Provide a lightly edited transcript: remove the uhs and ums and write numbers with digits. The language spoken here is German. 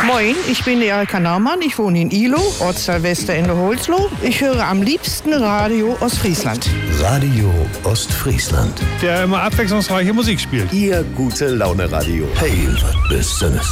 Moin, ich bin Erika Naumann, ich wohne in Ihlow, Ortsteil Westerende Holzloh. Ich höre am liebsten Radio Ostfriesland. Radio Ostfriesland. Der immer abwechslungsreiche Musik spielt. Ihr gute Laune Radio. Hey, was bist du?